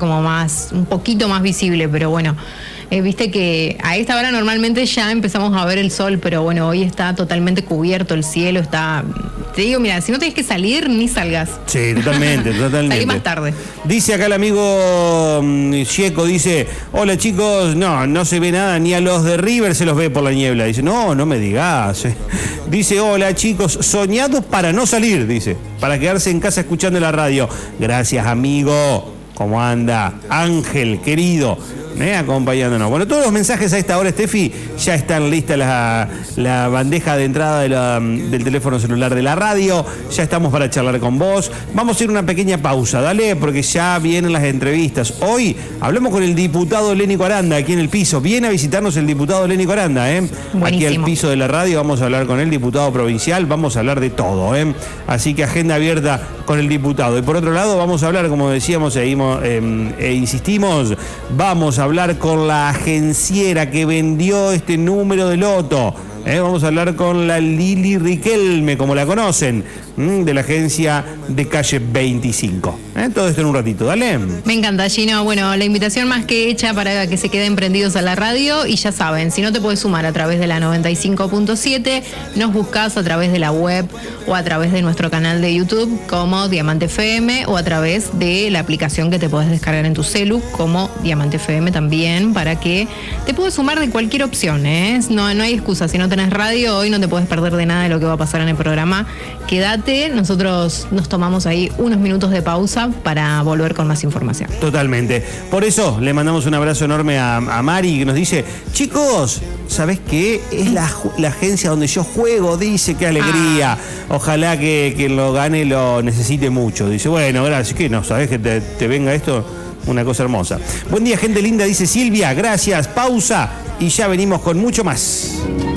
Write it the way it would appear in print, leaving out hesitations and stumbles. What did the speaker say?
como un poquito más visible, pero bueno. Viste que a esta hora normalmente ya empezamos a ver el sol, pero bueno, hoy está totalmente cubierto el cielo, te digo, mira, si no tenés que salir, ni salgas. Sí, totalmente. Salí más tarde. Dice acá el amigo Checo, dice, hola chicos, no se ve nada, ni a los de River se los ve por la niebla. Dice, no me digas. Dice, hola chicos, soñados para no salir, dice, para quedarse en casa escuchando la radio. Gracias, amigo. ¿Cómo anda? Ángel, querido, acompañándonos. Bueno, todos los mensajes a esta hora, Steffi, ya están listas la bandeja de entrada del teléfono celular de la radio. Ya estamos para charlar con vos. Vamos a ir a una pequeña pausa, dale, porque ya vienen las entrevistas. Hoy hablamos con el diputado Lénico Aranda, aquí en el piso. Viene a visitarnos el diputado Lénico Aranda, aquí al piso de la radio. Vamos a hablar con el diputado provincial, vamos a hablar de todo, Así que agenda abierta con el diputado. Y por otro lado, vamos a hablar, como decíamos, insistimos, vamos a hablar con la agenciera que vendió este número de loto. Vamos a hablar con la Lili Riquelme, como la conocen, de la agencia de calle 25. Todo esto en un ratito, dale. Me encanta, Gino. Bueno, la invitación más que hecha para que se queden prendidos a la radio. Y ya saben, si no te puedes sumar a través de la 95.7, nos buscas a través de la web o a través de nuestro canal de YouTube como Diamante FM, o a través de la aplicación que te podés descargar en tu celu como Diamante FM también, para que te puedas sumar de cualquier opción. No hay excusa. Si no tenés radio, hoy no te puedes perder de nada de lo que va a pasar en el programa. Quédate, nosotros nos tomamos ahí unos minutos de pausa para volver con más información. Totalmente. Por eso le mandamos un abrazo enorme a Mari, que nos dice, chicos, ¿sabés qué? Es la agencia donde yo juego, dice, qué alegría. Ojalá que quien lo gane lo necesite mucho. Dice, bueno, gracias. ¿Qué no? ¿Sabés que te venga esto? Una cosa hermosa. Buen día, gente linda, dice Silvia. Gracias. Pausa y ya venimos con mucho más.